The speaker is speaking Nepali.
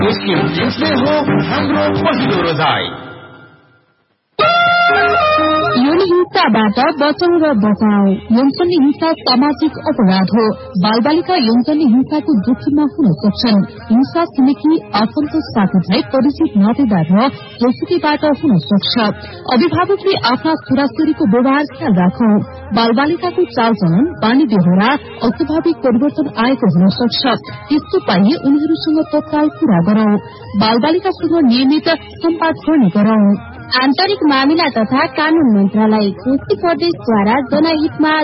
यसले हो हाम्रो पहिलो रोजाइ। यौन हिंसाबाट बचाउ र बचाओ। यौन हिंसा सामाजिक अपराध हो। बालबालिका यौन हिंसाको जोखिममा हुन सक्छन्। हिंसा छिमेकी आफन्त साथीभाइ परिचित नातेदार र जोसुकीबाट हुन सक्छ। अभिभावकले आफ्ना छोराछोरीको व्यवहार ख्याल राखौं। बालबालिकाको चालचलन बानी बेहोरा अस्वाभाविक परिवर्तन आएको हुन सक्छ। त्यस्तो पाइए उनीहरूसँग तत्काल कुरा गरौं। बालबालिकासँग नियमित सम्वाद गर्ने गरौं। आन्तरिक मामिला तथा कानून मन्त्रालय कोशी प्रदेशद्वारा जनहितमा